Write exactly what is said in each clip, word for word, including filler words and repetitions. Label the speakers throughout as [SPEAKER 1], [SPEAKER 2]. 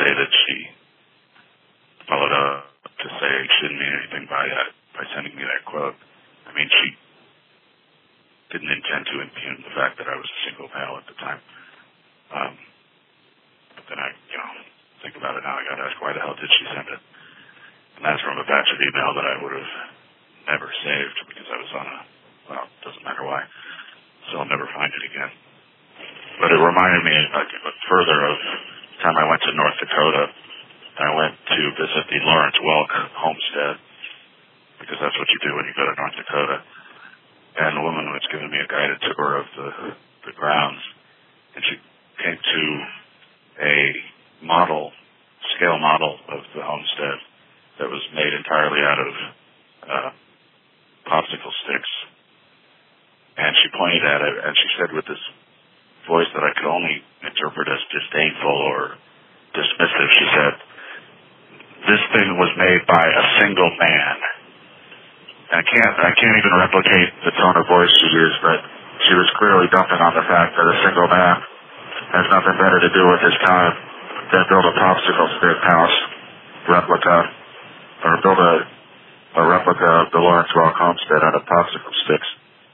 [SPEAKER 1] say that she followed up to say she didn't mean anything by that, by sending me that quote. I mean, she didn't intend to impugn the fact that I was a single male at the time. Um, but then I, you know, think about it now, I got to ask, why the hell did she send it? And that's from a batch of email that I would have never saved because I was on a, well, it doesn't matter why. So I'll never find it again. But it reminded me like, further of the time I went to North Dakota. I went to visit the Lawrence Welk homestead because that's what you do when you go to North Dakota. And the woman was giving me a guided tour of the, the grounds. And she came to a model, scale model of the homestead that was made entirely out of uh, popsicle sticks. And she pointed at it, and she said with this voice that I could only interpret as disdainful or dismissive, she said, "This thing was made by a single man." And I can't, I can't even replicate the tone of voice she used, but she was clearly dumping on the fact that a single man has nothing better to do with his time than build a popsicle stick house replica, or build a, a replica of the Lawrence Welk homestead out of popsicle sticks.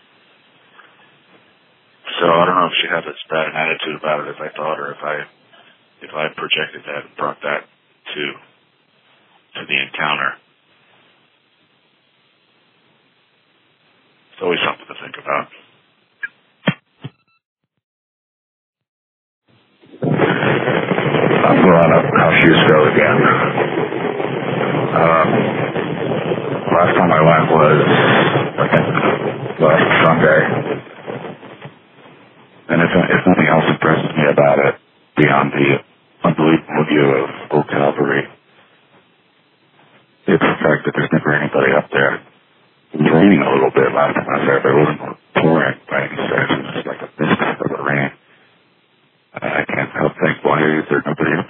[SPEAKER 1] So I don't know if she had as bad an attitude about it as I thought, or if I if I projected that and brought that to to the encounter. It's always something to think about.
[SPEAKER 2] I'm going up Kosciuszko again. Um, last time I went was, I think, last Sunday. And if, if nothing else impresses me about it, beyond the unbelievable view of Old Calvary, it's the fact that there's never anybody up there. It was raining a little bit last time I was there, but it wasn't pouring by any stretch. It was like a mist of the rain. I can't help think, why is there nobody